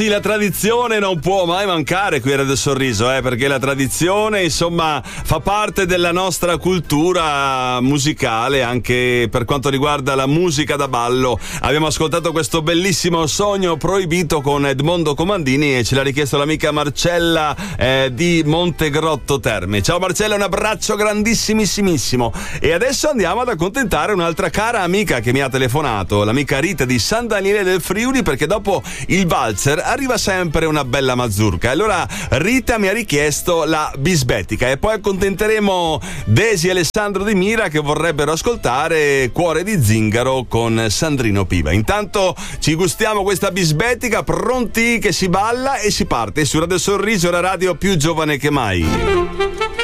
ragazzi, la tradizione non può mai mancare qui a Radio Sorriso, perché la tradizione, insomma, fa parte della nostra cultura musicale, anche per quanto riguarda la musica da ballo. Abbiamo ascoltato questo bellissimo Sogno Proibito con Edmondo Comandini e ce l'ha richiesto l'amica Marcella di Montegrotto Terme. Ciao Marcella, un abbraccio grandissimissimo. E adesso andiamo ad accontentare un'altra cara amica che mi ha telefonato, l'amica Rita di San Daniele del Friuli, perché dopo il valzer arriva sempre una bella mazurka. Allora Rita mi ha richiesto la bisbetica e poi accontenteremo Desi e Alessandro Di Mira che vorrebbero ascoltare Cuore di zingaro con Sandrino Piva. Intanto ci gustiamo questa bisbetica, pronti che si balla e si parte su Radio Sorriso, la radio più giovane che mai.